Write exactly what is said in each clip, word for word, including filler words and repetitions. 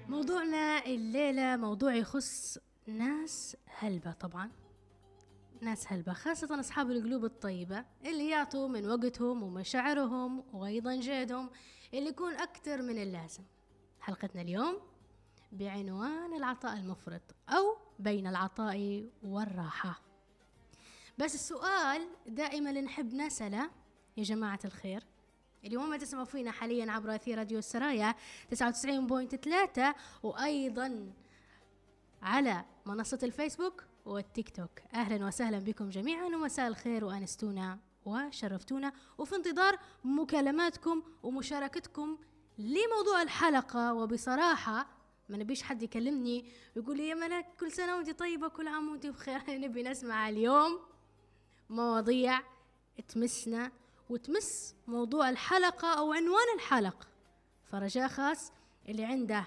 موضوعنا الليلة موضوع يخص ناس هلبة، طبعا ناس هلبة خاصة أصحاب القلوب الطيبة اللي يعطوا من وقتهم ومشاعرهم وأيضا جهدهم اللي يكون أكتر من اللازم. حلقتنا اليوم بعنوان العطاء المفرط أو بين العطاء والراحة. بس السؤال دائما اللي نحب نسأله يا جماعة الخير، اليوم ما تسمعوا فينا حاليا عبر أثير راديو السرايا تسعة وتسعين فاصلة ثلاثة وأيضا على منصة الفيسبوك والتيك توك. أهلا وسهلا بكم جميعا ومساء الخير وأنستونا وشرفتونا، وفي انتظار مكالماتكم ومشاركتكم لموضوع الحلقة. وبصراحة ما نبيش حد يكلمني ويقول لي يا ملاك كل سنة وانت طيبة كل عام وانت بخير. نبي نسمع اليوم مواضيع تمسنا وتمس موضوع الحلقة أو عنوان الحلقة. فرجاء خاص اللي عنده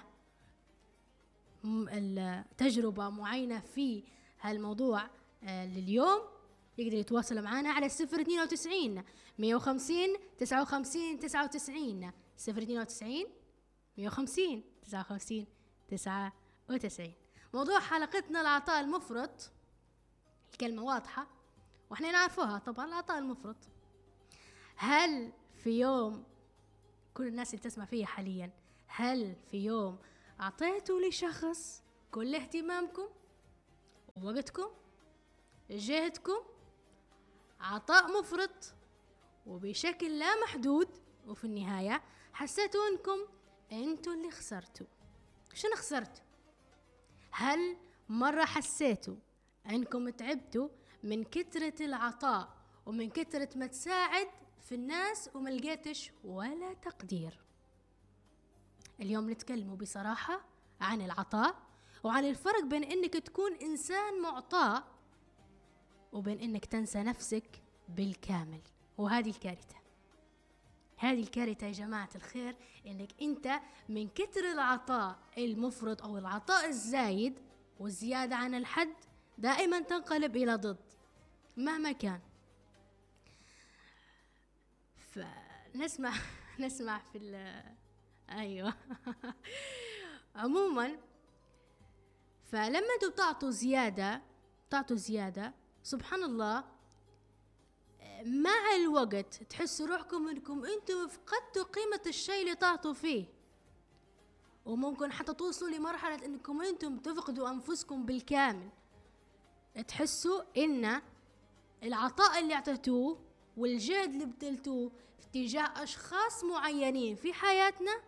التجربة معينة في هالموضوع لليوم يقدر يتواصل معنا على صفر اثنين وتسعين مية وخمسين تسعة وخمسين تسعة وتسعين صفر اثنين وتسعين مية وخمسين تسعة وخمسين تسعة وتسعين. موضوع حلقتنا العطاء المفرط. الكلمة واضحة واحنا نعرفوها طبعا، العطاء المفرط. هل في يوم كل الناس اللي تسمع فيها حاليا، هل في يوم أعطيتوا لشخص كل اهتمامكم ووقتكم جهدكم عطاء مفرط وبشكل لا محدود، وفي النهاية حسيتوا انكم انتوا اللي خسرتوا؟ شنو خسرتوا؟ هل مرة حسيتوا انكم تعبتوا من كثرة العطاء ومن كثرة ما تساعد في الناس وما لقيتش ولا تقدير؟ اليوم نتكلموا بصراحة عن العطاء وعن الفرق بين انك تكون انسان معطاء وبين انك تنسى نفسك بالكامل. وهذه الكارثة، هذه الكارثة يا جماعة الخير، انك انت من كتر العطاء المفرط او العطاء الزايد والزيادة عن الحد دائما تنقلب الى ضد مهما كان. فنسمع نسمع في ال ايوه عموما، فلما انتوا بتعطوا زيادة تعطوا زيادة سبحان الله، مع الوقت تحسوا روحكم انكم انتم فقدتوا قيمة الشيء اللي تعطوا فيه، وممكن حتى توصلوا لمرحلة انكم انتم تفقدوا انفسكم بالكامل. تحسوا ان العطاء اللي اعطيتوه والجهد اللي بذلتوه في تجاه اشخاص معينين في حياتنا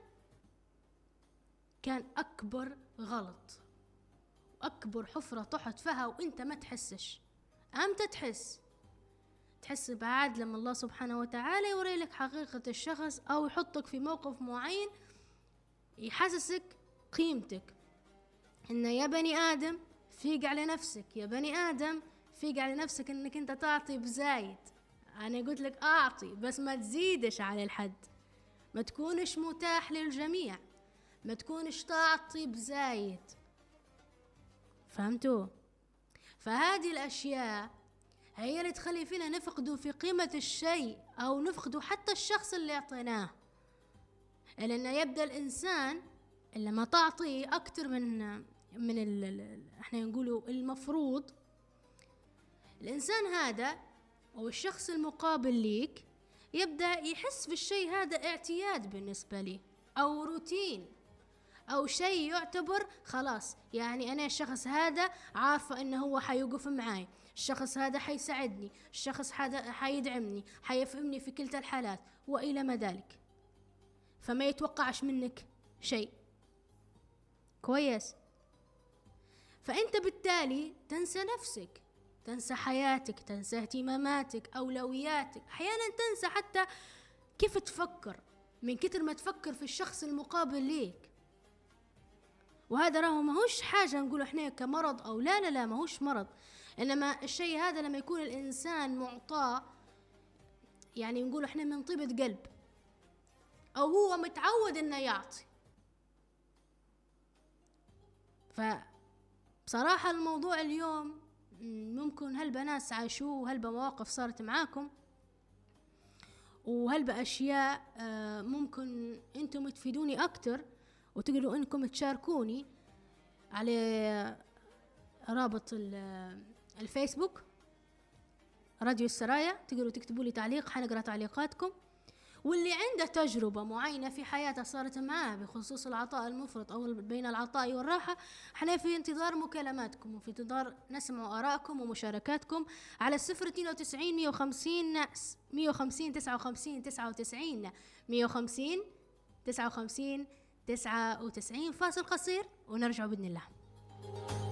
كان اكبر غلط واكبر حفرة تحط فيها وانت ما تحسش. امتى تحس؟ تحس بعد لما الله سبحانه وتعالى يوري لك حقيقة الشخص او يحطك في موقف معين يحسسك قيمتك. ان يا بني ادم فيق على نفسك، يا بني ادم فيق على نفسك انك انت تعطي بزايد. انا قلت لك اعطي بس ما تزيدش على الحد، ما تكونش متاح للجميع، ما تكونش تعطي بزايد. فهمتوا؟ فهذه الاشياء هي اللي تخلي فينا نفقدوا في قيمة الشيء او نفقدوا حتى الشخص اللي اعطيناه. لان يبدأ الانسان لما تعطيه اكتر من من ال احنا نقولوا المفروض، الانسان هذا او الشخص المقابل ليك يبدأ يحس في الشيء هذا اعتياد بالنسبة لي او روتين او شيء يعتبر خلاص، يعني انا الشخص هذا عارفة انه هو حيوقف معاي، الشخص هذا حيساعدني، الشخص هذا حيدعمني، حيفهمني في كلتا الحالات والى ما ذلك. فما يتوقعش منك شيء كويس. فانت بالتالي تنسى نفسك، تنسى حياتك، تنسى اهتماماتك، اولوياتك، احيانا تنسى حتى كيف تفكر من كتر ما تفكر في الشخص المقابل ليك. وهذا راهو ماهوش حاجة نقول احنا كمرض او لا لا لا ماهوش مرض، انما الشيء هذا لما يكون الانسان معطاء يعني نقول احنا من طيبة قلب او هو متعود انه يعطي. فبصراحة الموضوع اليوم ممكن هلبا ناس عاشوه وهلبا مواقف صارت معاكم وهلبا اشياء ممكن انتم تفيدوني اكتر وتقدروا انكم تشاركوني على رابط الفيسبوك راديو السرايا، تقدروا تكتبوا لي تعليق، حنقرا تعليقاتكم. واللي عنده تجربة معينة في حياته صارت معاه بخصوص العطاء المفرط أو بين العطاء والراحة، احنا في انتظار مكالماتكم وفي انتظار نسمع آرائكم ومشاركاتكم على الصفر اثنين وتسعين مية وخمسين مية وخمسين تسعة وخمسين تسعة وتسعين مية وخمسين تسعة وخمسين تسعة وتسعين. فاصل قصير ونرجع بإذن الله.